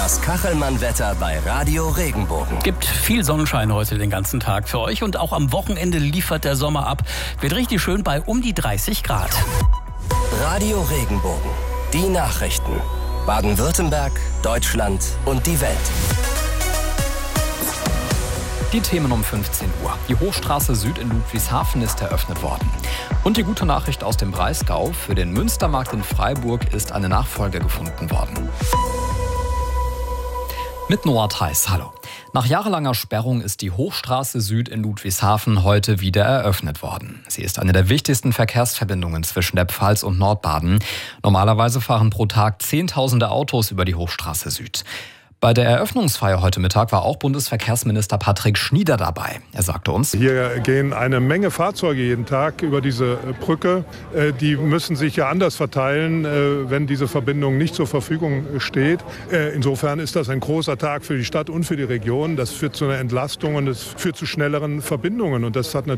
Das Kachelmann-Wetter bei Radio Regenbogen. Gibt viel Sonnenschein heute den ganzen Tag für euch und auch am Wochenende liefert der Sommer ab. Wird richtig schön bei um die 30 Grad. Radio Regenbogen. Die Nachrichten. Baden-Württemberg, Deutschland und die Welt. Die Themen um 15 Uhr. Die Hochstraße Süd in Ludwigshafen ist eröffnet worden. Und die gute Nachricht aus dem Breisgau: Für den Münstermarkt in Freiburg ist eine Nachfolge gefunden worden. Mit Noah Theis, hallo. Nach jahrelanger Sperrung ist die Hochstraße Süd in Ludwigshafen heute wieder eröffnet worden. Sie ist eine der wichtigsten Verkehrsverbindungen zwischen der Pfalz und Nordbaden. Normalerweise fahren pro Tag Zehntausende Autos über die Hochstraße Süd. Bei der Eröffnungsfeier heute Mittag war auch Bundesverkehrsminister Patrick Schnieder dabei. Er sagte uns: Hier gehen eine Menge Fahrzeuge jeden Tag über diese Brücke. Die müssen sich ja anders verteilen, wenn diese Verbindung nicht zur Verfügung steht. Insofern ist das ein großer Tag für die Stadt und für die Region. Das führt zu einer Entlastung und es führt zu schnelleren Verbindungen. Und das hat